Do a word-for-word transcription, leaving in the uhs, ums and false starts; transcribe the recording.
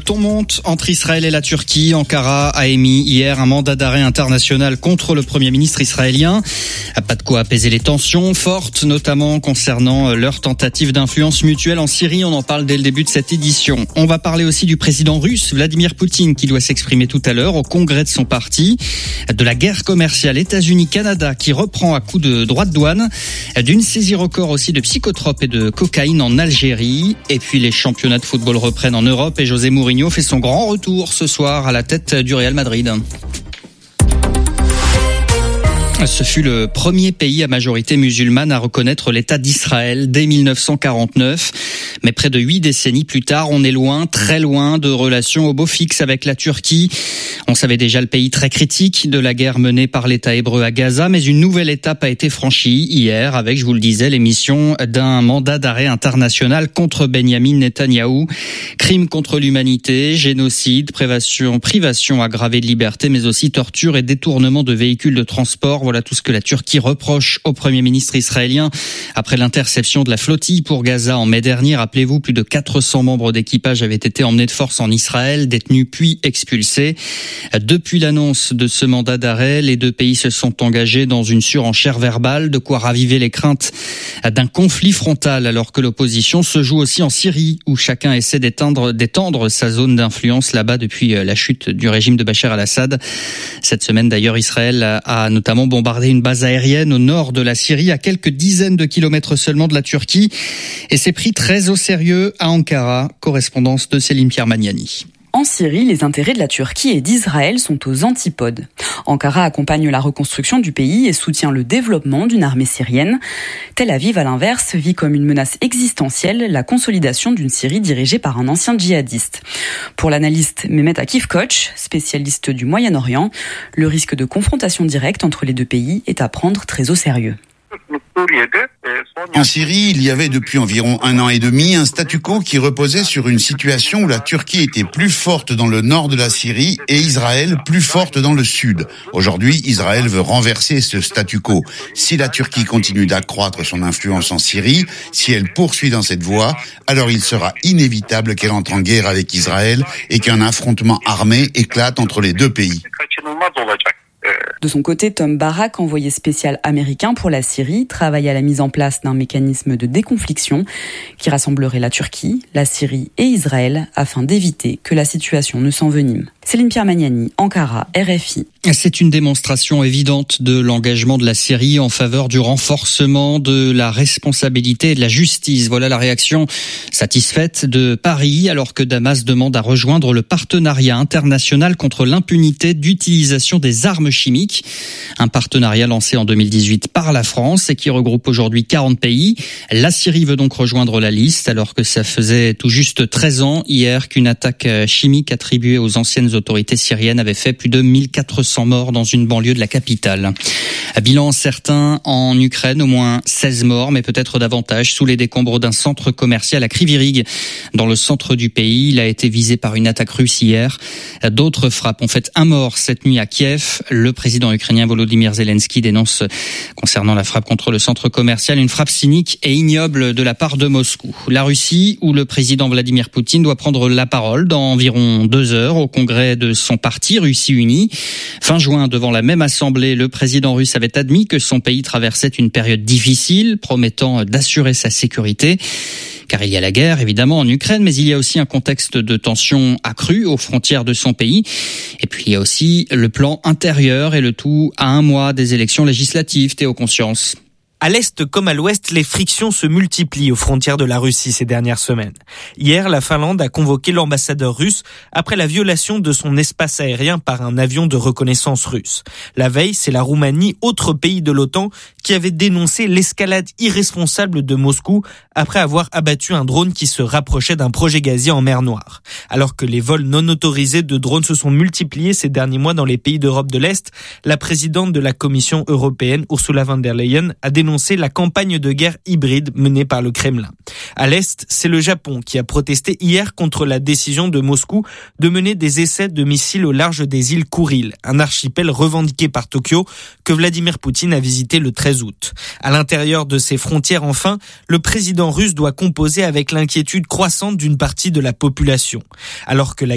ton monte entre Israël et la Turquie. Ankara a émis hier un mandat d'arrêt international contre le Premier ministre israélien. Pas de quoi apaiser les tensions fortes, notamment concernant leur tentative d'influence mutuelle en Syrie. On en parle dès le début de cette édition. On va parler aussi du président russe, Vladimir Poutine, qui doit s'exprimer tout à l'heure au congrès de son parti, de la guerre commerciale États-Unis-Canada qui reprend à coup de droits de douane, d'une saisie record aussi de psychotropes et de cocaïne en Algérie. Et puis les championnats de football reprennent en Europe et José Mourinho fait son grand retour ce soir à la tête du Real Madrid. Ce fut le premier pays à majorité musulmane à reconnaître l'État d'Israël dès mille neuf cent quarante-neuf. Mais près de huit décennies plus tard, on est loin, très loin de relations au beau fixe avec la Turquie. On savait déjà le pays très critique de la guerre menée par l'État hébreu à Gaza, mais une nouvelle étape a été franchie hier avec, je vous le disais, l'émission d'un mandat d'arrêt international contre Benyamin Netanyahou. Crimes contre l'humanité, génocide, privation, privation aggravée de liberté, mais aussi torture et détournement de véhicules de transport. Voilà tout ce que la Turquie reproche au Premier ministre israélien après l'interception de la flottille pour Gaza en mai dernier. Rappelez-vous, plus de quatre cents membres d'équipage avaient été emmenés de force en Israël, détenus puis expulsés. Depuis l'annonce de ce mandat d'arrêt, les deux pays se sont engagés dans une surenchère verbale, de quoi raviver les craintes d'un conflit frontal, alors que l'opposition se joue aussi en Syrie, où chacun essaie d'étendre, d'étendre sa zone d'influence là-bas depuis la chute du régime de Bachar al-Assad. Cette semaine d'ailleurs, Israël a notamment bombardé une base aérienne au nord de la Syrie, à quelques dizaines de kilomètres seulement de la Turquie, et s'est pris très au sérieux à Ankara. Correspondance de Céline Pierre-Magnani. En Syrie, les intérêts de la Turquie et d'Israël sont aux antipodes. Ankara accompagne la reconstruction du pays et soutient le développement d'une armée syrienne. Tel Aviv, à l'inverse, vit comme une menace existentielle la consolidation d'une Syrie dirigée par un ancien djihadiste. Pour l'analyste Mehmet Akif Koç, spécialiste du Moyen-Orient, le risque de confrontation directe entre les deux pays est à prendre très au sérieux. En Syrie, il y avait depuis environ un an et demi un statu quo qui reposait sur une situation où la Turquie était plus forte dans le nord de la Syrie et Israël plus forte dans le sud. Aujourd'hui, Israël veut renverser ce statu quo. Si la Turquie continue d'accroître son influence en Syrie, si elle poursuit dans cette voie, alors il sera inévitable qu'elle entre en guerre avec Israël et qu'un affrontement armé éclate entre les deux pays. De son côté, Tom Barak, envoyé spécial américain pour la Syrie, travaille à la mise en place d'un mécanisme de déconfliction qui rassemblerait la Turquie, la Syrie et Israël afin d'éviter que la situation ne s'envenime. Céline Pierre-Magnani, Ankara, R F I. C'est une démonstration évidente de l'engagement de la Syrie en faveur du renforcement de la responsabilité et de la justice. Voilà la réaction satisfaite de Paris, alors que Damas demande à rejoindre le partenariat international contre l'impunité d'utilisation des armes chimiques. Un partenariat lancé en deux mille dix-huit par la France et qui regroupe aujourd'hui quarante pays. La Syrie veut donc rejoindre la liste, alors que ça faisait tout juste treize ans hier qu'une attaque chimique attribuée aux anciennes autorités syriennes avait fait plus de mille quatre cents morts dans une banlieue de la capitale. Bilan certain en Ukraine, au moins seize morts, mais peut-être davantage, sous les décombres d'un centre commercial à Kryvyi Rih, dans le centre du pays. Il a été visé par une attaque russe hier. D'autres frappes ont fait un mort cette nuit à Kiev. Le président ukrainien Volodymyr Zelensky dénonce, concernant la frappe contre le centre commercial, une frappe cynique et ignoble de la part de Moscou. La Russie, où le président Vladimir Poutine doit prendre la parole dans environ deux heures au congrès de son parti, Russie Unie. Fin juin, devant la même assemblée, le président russe avait admis que son pays traversait une période difficile, promettant d'assurer sa sécurité. Car il y a la guerre, évidemment, en Ukraine, mais il y a aussi un contexte de tension accrue aux frontières de son pays. Et puis il y a aussi le plan intérieur, et le tout à un mois des élections législatives. Théo Conscience. À l'est comme à l'ouest, les frictions se multiplient aux frontières de la Russie ces dernières semaines. Hier, la Finlande a convoqué l'ambassadeur russe après la violation de son espace aérien par un avion de reconnaissance russe. La veille, c'est la Roumanie, autre pays de l'OTAN, qui avait dénoncé l'escalade irresponsable de Moscou après avoir abattu un drone qui se rapprochait d'un projet gazier en mer Noire. Alors que les vols non autorisés de drones se sont multipliés ces derniers mois dans les pays d'Europe de l'Est, la présidente de la Commission européenne, Ursula von der Leyen, a dénoncé la campagne de guerre hybride menée par le Kremlin. À l'Est, c'est le Japon qui a protesté hier contre la décision de Moscou de mener des essais de missiles au large des îles Kouril, un archipel revendiqué par Tokyo que Vladimir Poutine a visité le treize août. À l'intérieur de ses frontières, enfin, le président russe doit composer avec l'inquiétude croissante d'une partie de la population. Alors que la